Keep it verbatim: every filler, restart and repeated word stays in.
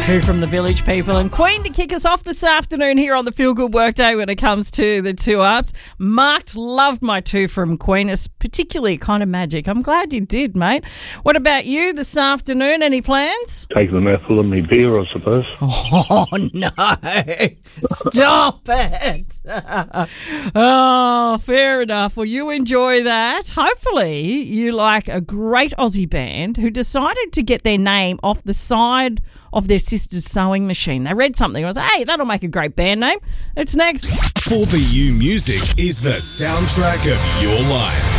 Two from the Village People and Queen to kick us off this afternoon here on the Feel Good Workday when it comes to the two ups. Mark loved my two from Queen. It's particularly kind of magic. I'm glad you did, mate. What about you this afternoon? Any plans? Take the mouthful of me beer, I suppose. Oh, no. Stop it. Oh, fair enough. Well, you enjoy that. Hopefully you like a great Aussie band who decided to get their name off the side of their sister's sewing machine. They read something. I was like, hey, that'll make a great band name. It's next. four B U Music is the soundtrack of your life.